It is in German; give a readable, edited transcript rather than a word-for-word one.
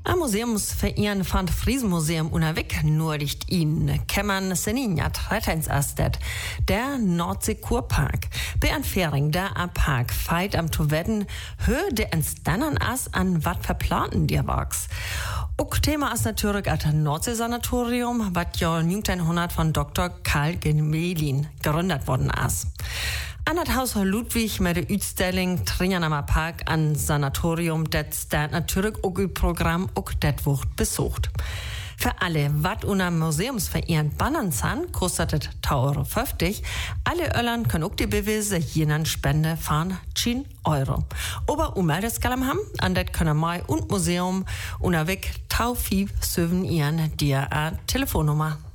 Am Museumsverein van Friesenmuseum unterwegs nordigt in Kämmern Seninja Treteinsastet, der Nordseekurpark. Beanfering der Park feit am Towetten hö de entstanden as an wat verplanten dir wachs. Auch Thema ist natürlich das Nordseesanatorium, was ja 1900 von Dr. Karl Gemelin gegründet worden ist. An das Haus Ludwig mit der Ausstellung Trianama Park an Sanatorium, das natürlich auch im Programm auch das wird besucht. Für alle, was unter Museumsverein bannen san, kostet es 2,50 €. Alle Öllern können auch die Beweise jenen Spende von 10 €. Aber Ummeldeskalem haben, an das können Mai und Museum unterwegs 257 ihren dir Telefonnummer.